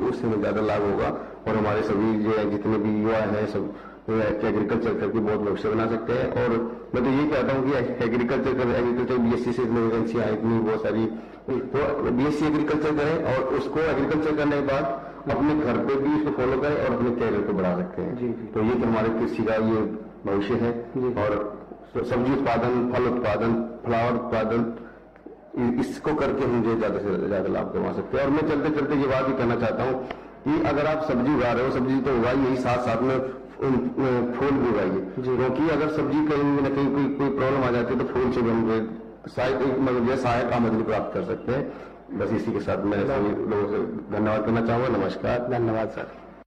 उससे हमें ज्यादा लाभ होगा और हमारे सभी जो है जितने भी युवा हैं सब एग्रीकल्चर करके बहुत भविष्य बना सकते हैं। और मैं तो ये कहता हूँ कि एग्रीकल्चर बीएससी से वैकेंसी आई इतनी बहुत सारी, तो बीएससी एग्रीकल्चर करें और उसको एग्रीकल्चर करने के बाद अपने घर पे भी इसको फॉलो करें और अपने कैरियर को बढ़ा सकते हैं। जी। तो ये हमारे कृषि का ये भविष्य है। और सब्जी उत्पादन, फल उत्पादन, फ्लावर उत्पादन, इसको करके हम जो ज्यादा से ज्यादा लाभ कमा सकते हैं। और मैं चलते चलते ये बात भी कहना चाहता हूँ कि अगर आप सब्जी उगा रहे हो, सब्जी तो उगाइए ही, साथ साथ में फूल भी उगाइए, क्योंकि अगर सब्जी कहीं न कहीं कोई प्रॉब्लम आ जाती है तो फूल से भी हम सहायक आमदनी प्राप्त कर सकते हैं। बस इसी के साथ मैं सभी लोगों से धन्यवाद करना चाहूंगा। नमस्कार। धन्यवाद सर।